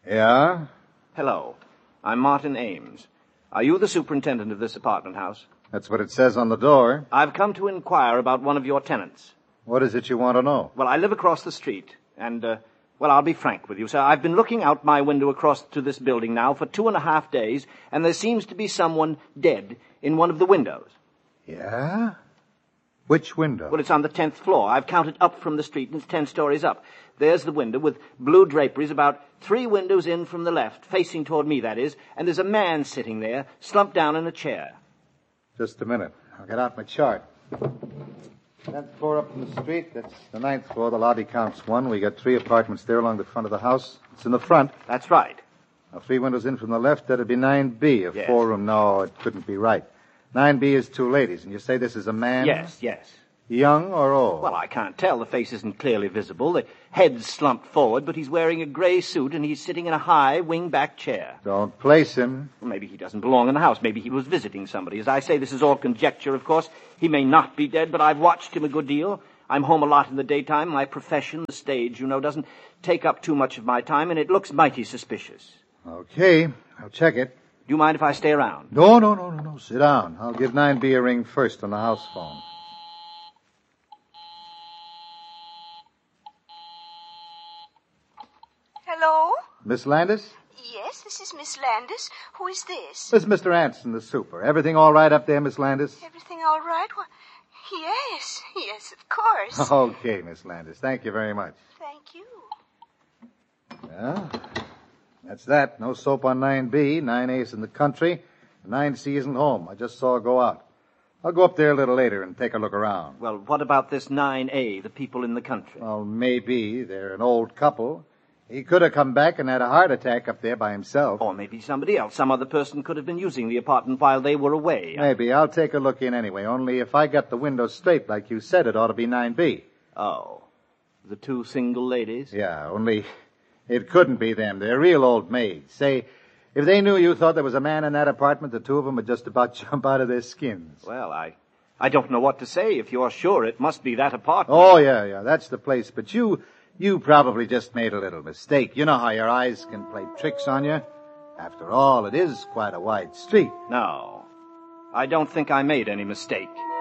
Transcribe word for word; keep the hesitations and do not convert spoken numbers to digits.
Yeah? Hello. I'm Martin Ames. Are you the superintendent of this apartment house? That's what it says on the door. I've come to inquire about one of your tenants. What is it you want to know? Well, I live across the street, and, uh, well, I'll be frank with you, sir. I've been looking out my window across to this building now for two and a half days, and there seems to be someone dead in one of the windows. Yeah? Which window? Well, it's on the tenth floor. I've counted up from the street, and it's ten stories up. There's the window with blue draperies about three windows in from the left, facing toward me, that is, and there's a man sitting there, slumped down in a chair. Just a minute. I'll get out my chart. Tenth floor up from the street. That's the ninth floor. The lobby counts one. We got three apartments there along the front of the house. It's in the front. That's right. Now, three windows in from the left. That'd be nine B, a Yes. four-room. No, it couldn't be right. nine B is two ladies, and you say this is a man? Yes, yes. Young or old? Well, I can't tell. The face isn't clearly visible. The head's slumped forward, but he's wearing a gray suit, and he's sitting in a high, wing-back chair. Don't place him. Well, maybe he doesn't belong in the house. Maybe he was visiting somebody. As I say, this is all conjecture, of course. He may not be dead, but I've watched him a good deal. I'm home a lot in the daytime. My profession, the stage, you know, doesn't take up too much of my time, and it looks mighty suspicious. Okay, I'll check it. Do you mind if I stay around? No, no, no, no, no. Sit down. I'll give nine B a ring first on the house phone. Hello? Miss Landis? Yes, this is Miss Landis. Who is this? This is Mister Anson, the super. Everything all right up there, Miss Landis? Everything all right? Well, yes, yes, of course. Okay, Miss Landis. Thank you very much. Thank you. Yeah, that's that. No soap on nine B. nine A is in the country. nine C isn't home. I just saw her go out. I'll go up there a little later and take a look around. Well, what about this nine A, the people in the country? Well, maybe. They're an old couple. He could have come back and had a heart attack up there by himself. Or maybe somebody else. Some other person could have been using the apartment while they were away. Maybe. I'll take a look in anyway. Only if I got the window straight like you said, it ought to be nine B. Oh. The two single ladies? Yeah, only it couldn't be them. They're real old maids. Say, if they knew you thought there was a man in that apartment, the two of them would just about jump out of their skins. Well, I... I don't know what to say. If you're sure, it must be that apartment. Oh, yeah, yeah, that's the place. But you... You probably just made a little mistake. You know how your eyes can play tricks on you? After all, it is quite a wide street. No. I don't think I made any mistake.